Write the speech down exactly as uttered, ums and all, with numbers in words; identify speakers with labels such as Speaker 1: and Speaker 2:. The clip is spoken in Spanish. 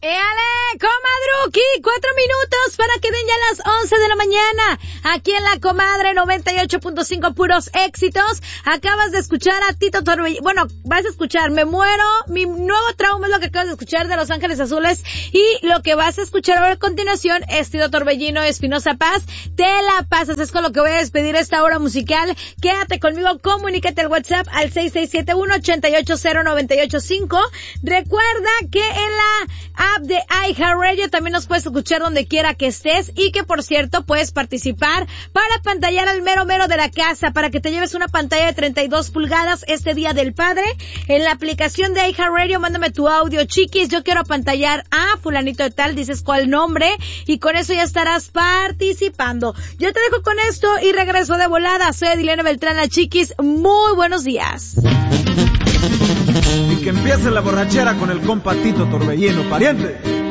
Speaker 1: ¡Éale, comadruki! Cuatro minutos para que den ya las once de la mañana. Aquí en La Comadre noventa y ocho punto cinco, puros éxitos. Acabas de escuchar a Tito Torbellino. Bueno, vas a escuchar Me Muero. Mi nuevo trauma es lo que acabas de escuchar de Los Ángeles Azules. Y lo que vas a escuchar ahora a continuación es Tito Torbellino, Espinosa Paz. Te la pasas, es con lo que voy a despedir esta hora musical. Quédate conmigo, comunícate al WhatsApp al seis seis siete uno, ocho ocho cero, nueve ocho cinco. Recuerda que en la app de iHeartRadio también nos puedes escuchar donde quiera que estés y que, por cierto, puedes participar para pantallar al mero mero de la casa, para que te lleves una pantalla de treinta y dos pulgadas este Día del Padre. En la aplicación de iHeartRadio, mándame tu audio, chiquis, yo quiero pantallar a fulanito de tal, dices cuál nombre y con eso ya estarás participando. Yo te dejo con esto y regreso de volada. Soy Edilena Beltrán, la chiquis. Muy buenos días.
Speaker 2: Y que empiece la borrachera con el compa Tito Torbellino, pariente.